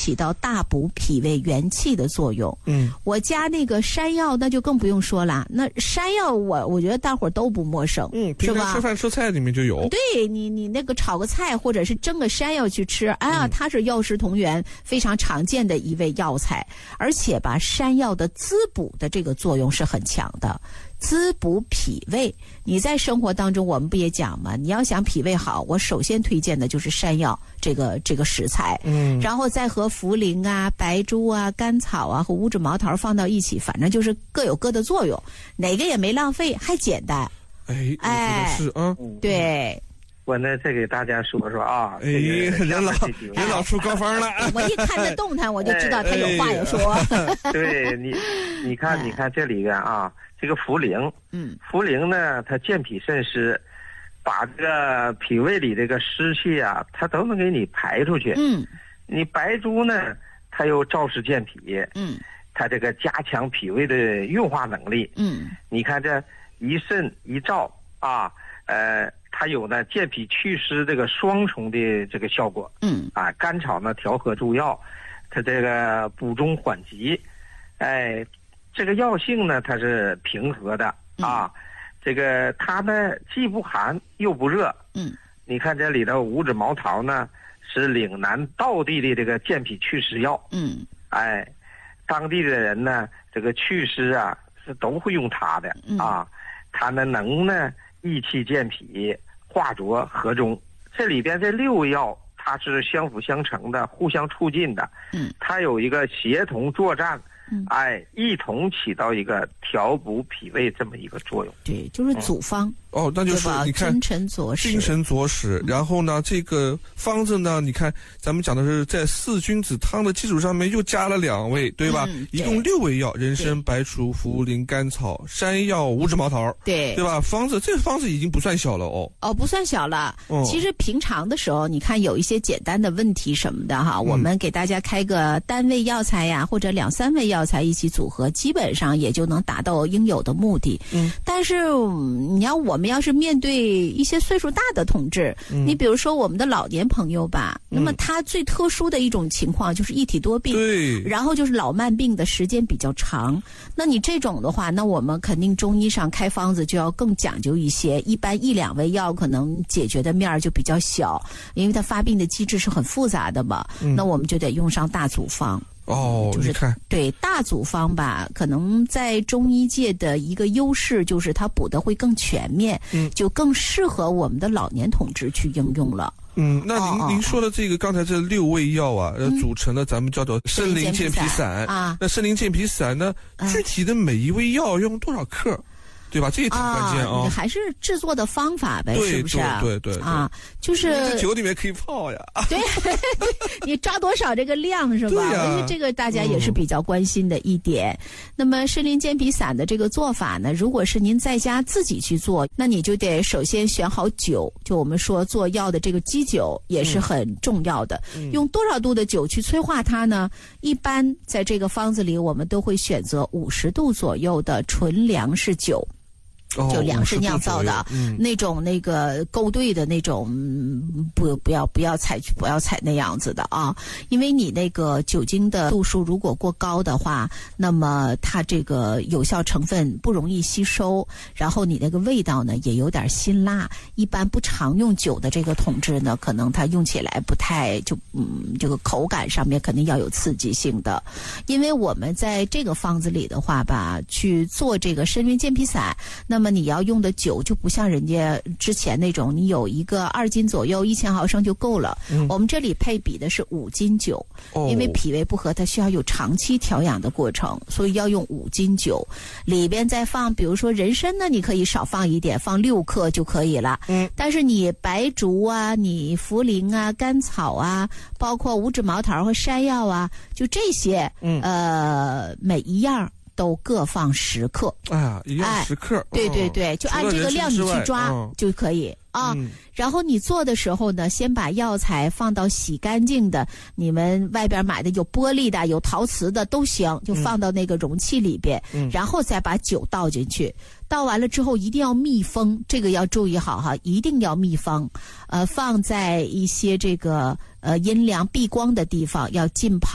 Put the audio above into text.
起到大补脾胃元气的作用。我加那个山药那就更不用说了，那山药我觉得大伙儿都不陌生， 平常吃饭吃菜里面就有。 对，你那个炒个菜或者是蒸个山药去吃，哎呀，它是药食同源，非常常见的一味药材，而且吧，山药的滋补的这个作用是很强的。滋补脾胃，你在生活当中我们不也讲吗？你要想脾胃好，我首先推荐的就是山药这个食材，然后再和茯苓啊、白术啊、甘草啊和五指毛桃放到一起，反正就是各有各的作用，哪个也没浪费，还简单。 哎，是啊， 对。 我呢，再给大家说说啊， 任老出高方了。 我一看这动弹，我就知道他有话要说。 对你看这里边啊，这个茯苓，茯苓呢，它健脾渗湿，把这个脾胃里这个湿气啊，它都能给你排出去。你白术呢，它又燥湿健脾，它这个加强脾胃的运化能力。你看这一渗一燥啊，它有呢健脾祛湿这个双重的这个效果。甘草呢调和助药，它这个补中缓急。这个药性呢它是平和的啊。这个它呢既不寒又不热。你看这里头五指毛桃呢是岭南道地的这个健脾祛湿药。当地的人呢这个祛湿啊是都会用它的啊。它呢能呢益气健脾，化浊和中。这里边这6味药它是相辅相成的，互相促进的。它有一个协同作战，一同起到一个调补脾胃这么一个作用。 对，就是组方。 那就是你看精神佐使。 然后呢，这个方子呢，你看咱们讲的是在4君子汤的基础上面又加了2味，对吧？一共6味药：人参、白术、茯苓、甘草、山药、五指毛桃。对吧？这个方子已经不算小了不算小了。其实平常的时候，你看有一些简单的问题什么的哈，我们给大家开个单味药材呀，或者2、3味药材一起组合，基本上也就能达到应有的目的。但是你要我们要是面对一些岁数大的同志，你比如说我们的老年朋友吧，那么他最特殊的一种情况就是一体多病，然后就是老慢病的时间比较长。那你这种的话，那我们肯定中医上开方子就要更讲究一些，一般1、2味药可能解决的面儿就比较小，因为它发病的机制是很复杂的嘛。那我们就得用上大组方。就是对大组方吧，可能在中医界的一个优势就是它补的会更全面，就更适合我们的老年同志去应用了。 那您说的这个刚才这6味药啊，组成了咱们叫做参苓健脾散啊。那参苓健脾散呢，具体的每一味药用多少克？对吧？这也挺关键啊！ 你还是制作的方法呗，是不是？ 对就是这酒里面可以泡呀。 对，你抓多少这个量是吧？因为这个大家也是比较关心的一点。那么参苓健脾散的这个做法呢，如果是您在家自己去做，那你就得首先选好酒，就我们说做药的这个基酒也是很重要的。用多少度的酒去催化它呢？一般在这个方子里，我们都会选择50度左右的纯粮食酒。就粮食酿造的那种那个勾兑的那种，不要采那样子的啊，因为你那个酒精的度数如果过高的话，那么它这个有效成分不容易吸收，然后你那个味道呢也有点辛辣。一般不常用酒的这个同志呢，可能它用起来不太这个口感上面肯定要有刺激性的。因为我们在这个方子里的话吧，去做这个参苓健脾散，那么你要用的酒就不像人家之前那种，你有一个2斤左右1000毫升就够了。我们这里配比的是5斤酒，因为脾胃不和它需要有长期调养的过程，所以要用5斤酒。里边再放比如说人参呢，你可以少放一点，放6克就可以了。但是你白术啊，你茯苓啊，甘草啊，包括五指毛桃和山药啊，就这些每一样都各放10克。 一样10克。 对，就按这个量你去抓就可以啊。然后你做的时候呢，先把药材放到洗干净的，你们外边买的有玻璃的有陶瓷的都行，就放到那个容器里边，然后再把酒倒进去。倒完了之后一定要密封，这个要注意好哈，一定要密封。放在一些这个阴凉避光的地方，要浸泡